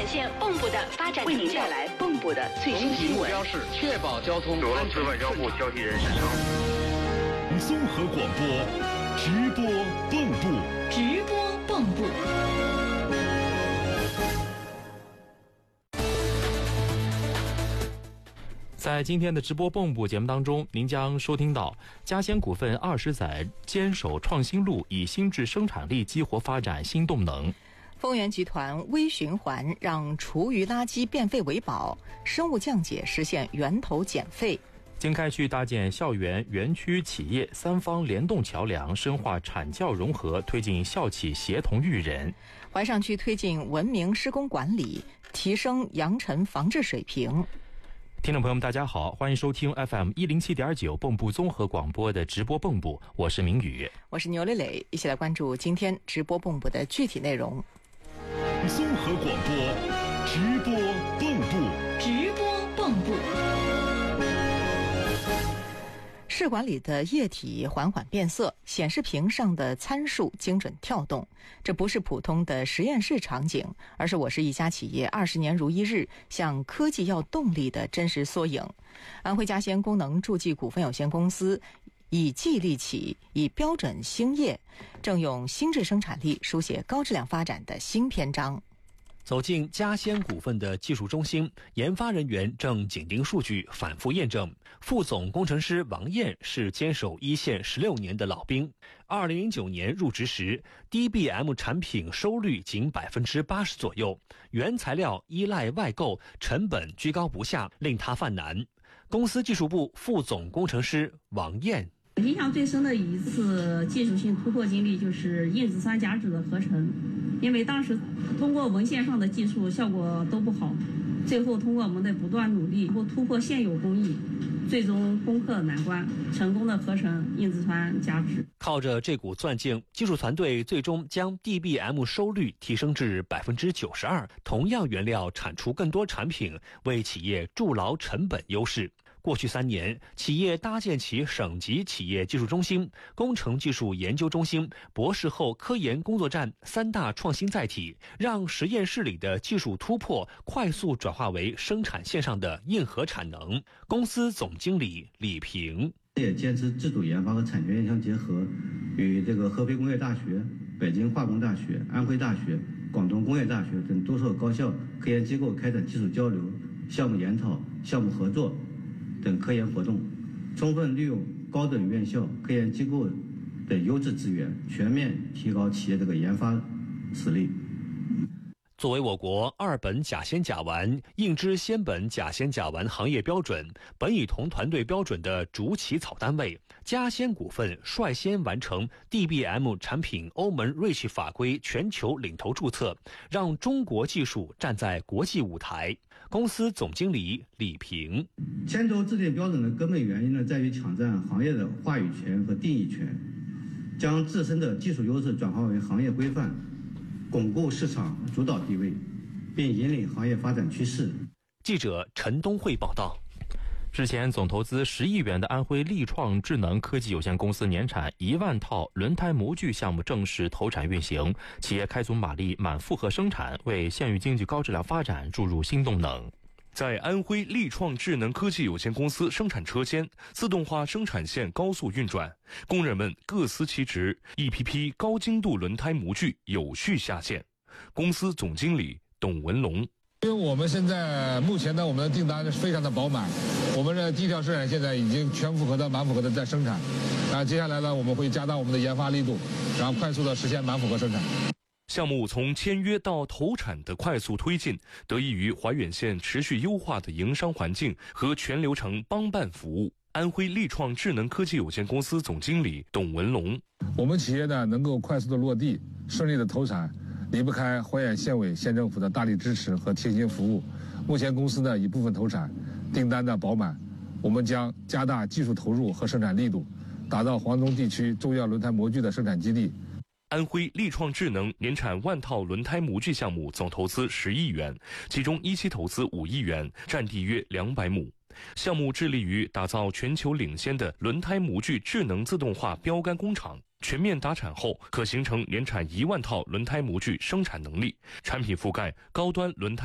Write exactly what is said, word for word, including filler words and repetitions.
现蚌埠的发展， 为您带来蚌埠的最新新闻。 目标是确保交通。 俄罗斯外交部交替人审称， 综合广播直播蚌埠， 直播蚌埠。 在今天的直播蚌埠节目当中，您将收听到嘉先股份二十载坚守创新路，以新质生产力激活发展新动能。 丰源集团微循环让厨余垃圾变废为宝，生物降解实现源头减废。 经开区搭建校园、园区、企业三方联动桥梁，深化产教融合，推进校企协同育人。 淮上区推进文明施工管理，提升扬尘防治水平。 听众朋友们大家好，欢迎收听 F M 一零七点九蚌埠综合广播的直播蚌埠，我是明宇， 我是牛磊磊，一起来关注今天直播蚌埠的具体内容。 综合广播直播蚌埠， 直播蚌埠。 试管里的液体缓缓变色，显示屏上的参数精准跳动。这不是普通的实验室场景，而是我市一家企业二十年如一日向科技要动力的真实缩影。安徽嘉先功能助剂股份有限公司以技立企，以标准兴业，正用新质生产力书写高质量发展的新篇章。 走进嘉先股份的技术中心，研发人员正紧盯数据，反复验证。副总工程师王燕是坚守一线十六年的老兵。二零零九年入职时 ，D B M 产品收率仅百分之八十左右，原材料依赖外购，成本居高不下，令他犯难。公司技术部副总工程师王燕。 印象最深的一次技术性突破经历就是硬质酸甲酯的合成，因为当时通过文献上的技术效果都不好，最后通过我们的不断努力，不突破现有工艺，最终攻克难关，成功的合成硬质酸甲酯。 靠着这股钻劲，技术团队最终将 D B M 收率提升至百分之九十二，同样原料产出更多产品，为企业筑牢成本优势。过去三年，企业搭建起省级企业技术中心、工程技术研究中心、博士后科研工作站三大创新载体，让实验室里的技术突破快速转化为生产线上的硬核产能。公司总经理李平也坚持自主研发和产权相结合，与这个合肥工业大学、北京化工大学、安徽大学、广东工业大学等多所高校科研机构开展技术交流、项目研讨、项目合作等科研活动，充分利用高等院校、科研机构等优质资源，全面提高企业这个研发实力。 作为我国二苯甲酰甲烷、硬脂酰苯甲酰甲烷行业标准、苯乙酮团队标准的主起草单位，嘉先股份率先完成 D B M 产品欧盟 REACH 法规全球领头注册，让中国技术站在国际舞台。公司总经理李平： 牵头制定标准的根本原因呢，在于抢占行业的话语权和定义权，将自身的技术优势转化为行业规范，巩固市场主导地位，并引领行业发展趋势。 记者陈东慧报道。 之前总投资十亿元的安徽力创智能科技有限公司年产一万套轮胎模具项目正式投产运行，企业开足马力满负荷生产，为县域经济高质量发展注入新动能。 在安徽力创智能科技有限公司生产车间，自动化生产线高速运转，工人们各司其职，一批批高精度轮胎模具有序下线。公司总经理董文龙： 因为我们现在目前呢，我们的订单是非常的饱满，我们的第一条生产现在已经全负荷的、满负荷的在生产。啊，接下来呢，我们会加大我们的研发力度，然后快速的实现满负荷生产。 项目从签约到投产的快速推进，得益于怀远县持续优化的营商环境和全流程帮办服务。安徽力创智能科技有限公司总经理董文龙： 我们企业呢能够快速的落地、顺利的投产，离不开怀远县委县政府的大力支持和贴心服务。目前公司呢已部分投产，订单的饱满，我们将加大技术投入和生产力度，打造黄东地区重要轮胎模具的生产基地。 安徽力创智能年产万套轮胎模具项目总投资十亿元，其中一期投资五亿元，占地约两百亩。项目致力于打造全球领先的轮胎模具智能自动化标杆工厂，全面达产后可形成年产一万套轮胎模具生产能力，产品覆盖高端轮胎